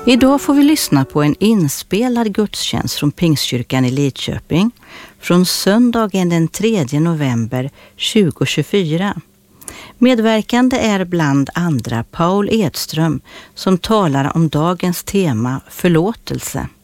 Idag får vi lyssna på en inspelad gudstjänst från Pingstkyrkan i Lidköping från söndagen den 3 november 2024. Medverkande är bland andra Paul Edström som talar om dagens tema förlåtelse.